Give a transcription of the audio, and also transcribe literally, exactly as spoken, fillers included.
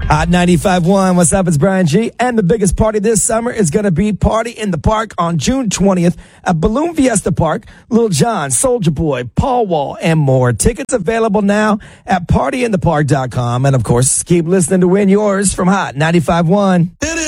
Hot ninety-five point one, what's up? It's Brian G. And the biggest party this summer is going to be Party in the Park on June twentieth at Balloon Fiesta Park. Lil Jon, Soulja Boy, Paul Wall, and more. Tickets available now at party in the park dot com. And, of course, keep listening to win yours from Hot ninety-five point one.